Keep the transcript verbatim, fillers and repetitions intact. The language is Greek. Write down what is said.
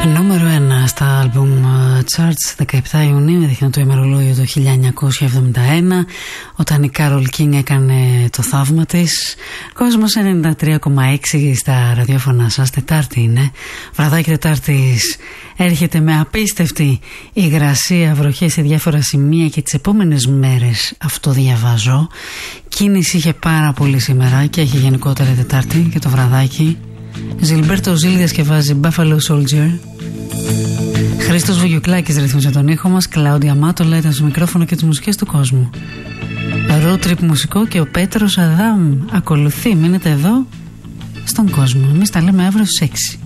Νούμερο ένα στα άλμπουμ Charts δεκαεπτά Ιουνίου, δείχνει το ημερολόγιο το χίλια εννιακόσια εβδομήντα ένα, όταν η Κάρολ Κίνγκ έκανε το θαύμα της. Κόσμος ενενήντα τρία κόμμα έξι στα ραδιόφωνα σας. Τετάρτη είναι, βραδάκι Τετάρτης, έρχεται με απίστευτη υγρασία, βροχές σε διάφορα σημεία και τις επόμενες μέρες, αυτό διαβάζω. Κίνηση είχε πάρα πολύ σήμερα και έχει γενικότερα Τετάρτη και το βραδάκι. Ζιλμπέρτο Ζήλ διασκευάζει Buffalo Soldier. Χρήστος Βουγιουκλάκης ρυθμίζει τον ήχο μας. Κλάουντια Μάτολα ήταν στο μικρόφωνο και τις μουσικές του κόσμου. Road trip μουσικό και ο Πέτρος Αδάμ ακολουθεί. Μείνετε εδώ στον κόσμο. Εμείς τα λέμε αύριο στις έξι.